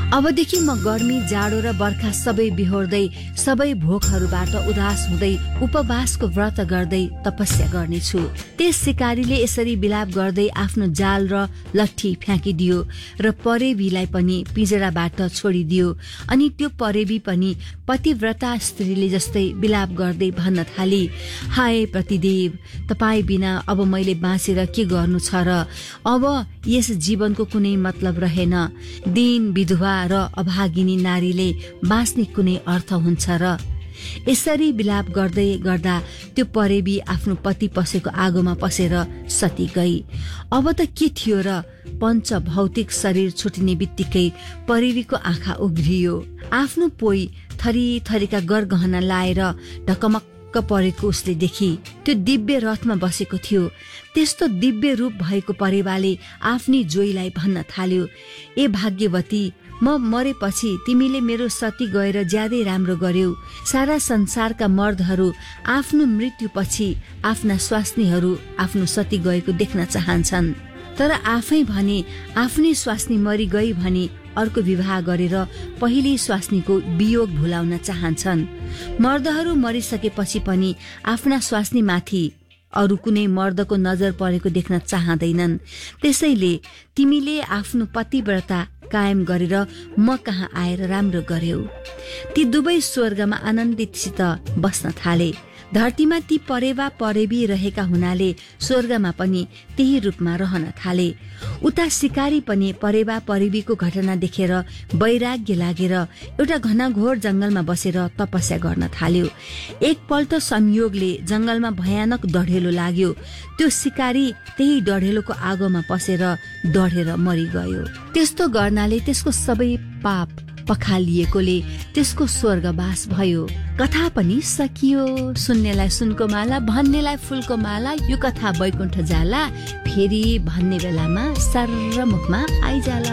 अबदेखि म गर्मी जाडो र बर्खा सबै बिहोर्दै सबै भोकहरूबाट उदास हुँदै उपवासको व्रत गर्दै तपस्या गर्नेछु। त्यस शिकारीले यसरी विलाप गर्दै आफ्नो जाल र लट्ठी फ्याँकिदियो र परेवीलाई पनि पिंजडाबाट छोडिदियो। अनि त्यो परेवी पनि पतिव्रता स्त्रीले जस्तै विलाप गर्दै भन्न थाली, हाय प्रतिदेव, तपाईँ बिना अब मैले बाँचेर के गर्नु छ र? अब यस जीवनको कुनै मतलब रहेन। दीन विधवा र अभागिनी नारीले बाँच्ने कुनै अर्थ हुन्छ र? यसरी विलाप गर्दै गर्दा त्यो परेवी आफ्नो पति पसेको आगोमा पसेर सती गई। अब त के थियो र? पञ्च भौतिक शरीर छुटिने बित्तिकै परेवीको आँखा उघ्रियो। आफ्नो पोइ थरी थरीका गरगहना लाएर ढकमक्क परेको उसले देखी। त्यो दिव्य रथमा बसेको थियो। त्यस्तो दिव्य रूप भएको परेवाले आफ्नी जोइलाई भन्न थाल्यो, ए भाग्यवती, म मरेपछि तिमीले मेरो सती गएर ज्यादै राम्रो गर्यौ। सारा संसारका मर्दहरू आफ्नो मृत्युपछि आफ्ना स्वास्नीहरू आफ्नो सती गएको देख्न चाहन्छन्, तर आफै भने आफ्नै स्वास्नी मरि गई भने अर्को विवाह गरेर पहिली स्वास्नीको वियोग भुलाउन चाहन्छन्। मर्दहरू मरिसकेपछि पनि आफ्ना स्वास्नीमाथि अरू कुनै मर्दको नजर परेको देख्न चाहँदैनन्। त्यसैले तिमीले आफ्नो पतिव्रता कायम गरेर म कहाँ आएर राम्रो गर्यौ। ती दुवै स्वर्गमा आनन्दितसित बस्न थाले। धरतीमा ती परेवा परेवी रहेका हुनाले स्वर्गमा पनि त्यही रूपमा रहन थाले। उता शिकारी पनि परेवा परेवीको घटना देखेर वैराग्य लागेर एउटा घनघोर जंगलमा बसेर तपस्या गर्न थाल्यो। एकपल्ट संयोगले जंगलमा भयानक डढेलो लाग्यो। त्यो शिकारी त्यही डढेलोको आगोमा पसेर डढेर मरिगयो। त्यस्तो गर्नाले त्यसको सबै पाप पखालिएकोले त्यसको स्वर्गवास भयो। कथा पनि सकियो। सुन्नेलाई सुनको माला, भन्नेलाई फूलको माला। यो कथा बैकुण्ठ जाला, फेरि भन्ने बेलामा सर्र मुखमा आइजाला।